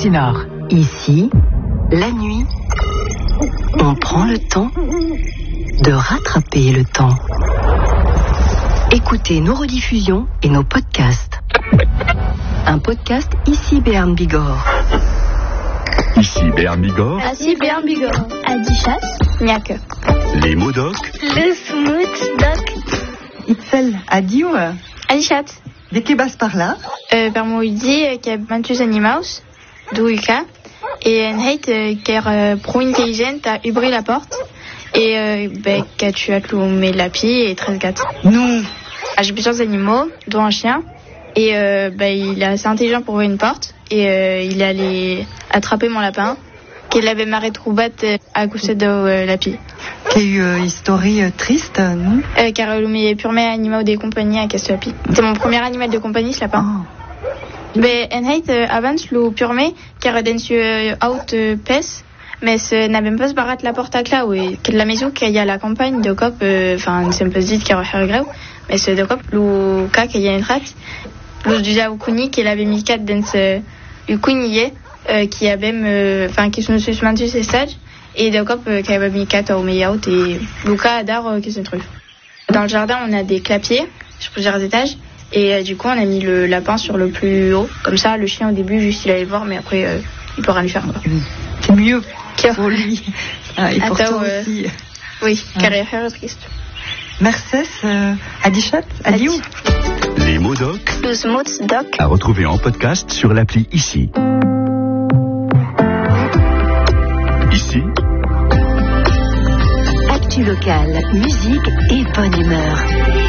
Galaxie Nord. Ici, la nuit, on prend le temps de rattraper le temps. Écoutez nos rediffusions et nos podcasts. Un podcast ici Béarn Bigorre. Ici Béarn Bigorre. Ici Béarn Bigorre. Adichat, Niak. Les mots doc. Le smooth doc. Itzel, adieu. Adichat. De qui passe par là? Permoïdi, qui a mantus animaus, d'Ouika. Et un hate, qui a prouin keigen, t'as ubri la porte. Et, que tu as cloué la pie et 13 gâtes. Nous. J'ai plusieurs animaux, dont un chien. Et, il est assez intelligent pour ouvrir une porte. Et, il est allé attraper mon lapin, qu'il avait marré troubat à côté de la pie. Quelle histoire triste, non? Car il purement animal de compagnie à Castoapi. C'est mon premier animal de compagnie, ce lapin. Oh. Mais en fait, avant, le purement, car dans ce out pes, mais ce n'a même pas se barré la porte à clé, oui. Que la maison qu'il y a la campagne de cop, enfin, c'est un peu dit qu'il y a un grève, mais ce de cop, le cas qu'il y a une rate, le déjà au Kuni, qu'il avait mis 4 dans ce, le Kuni, qui a même, enfin, qui sont sur ce ces stages. Et d'accord, qu'il y avait mis 4 au meilleur et Luca adore qui se trouve. Dans le jardin, on a des clapiers sur plusieurs étages. Et du coup, on a mis le lapin sur le plus haut. Comme ça, le chien, au début, juste il allait le voir, mais après, il peut rien lui faire. C'est mieux pour lui. Et pour toi aussi. Oui, car il est triste. Merci, Adichat, adieu. Les mots doc. Le smooth doc. À retrouver en podcast sur l'appli Ici. Ici. Actu locale, musique et bonne humeur.